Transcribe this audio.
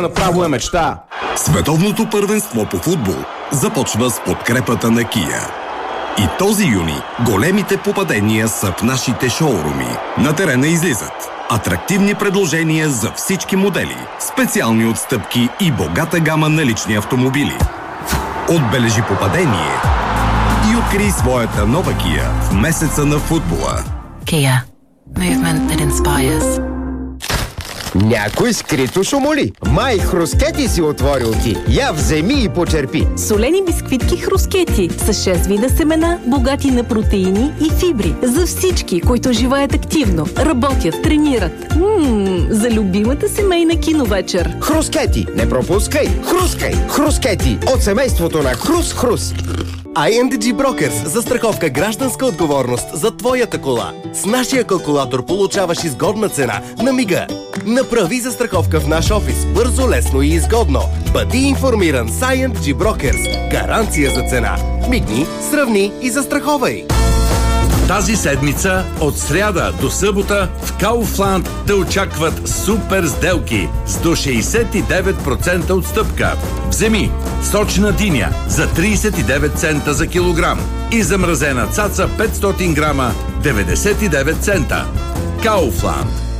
Направо е мечта. Световното първенство по футбол започва с подкрепата на Kia. И този юни големите попадения са в нашите шоуруми. На терена излизат атрактивни предложения за всички модели, специални отстъпки и богата гама на лични автомобили. Отбележи попадение и открий своята нова Kia в месеца на футбола. Kia. Movement that inspires. Някой скрито шумоли. Май Хрускети си отворил ти. Я вземи и почерпи. Солени бисквитки Хрускети с 6 вида семена, богати на протеини и фибри. За всички, които живеят активно, работят, тренират. За любимата семейна киновечер. Хрускети. Не пропускай. Хрускай. Хрускети. От семейството на Хрус-Хрус. INDG Brokers – застраховка гражданска отговорност за твоята кола. С нашия калкулатор получаваш изгодна цена на мига. Направи застраховка в наш офис бързо, лесно и изгодно. Бъди информиран с INDG Brokers. Гаранция за цена. Мигни, сравни и застраховай. Тази седмица, от сряда до събота, в Kaufland те очакват супер сделки с до 69% отстъпка. Вземи сочна диня за 39 цента за килограм и замразена цаца 500 грама 99 цента. Kaufland.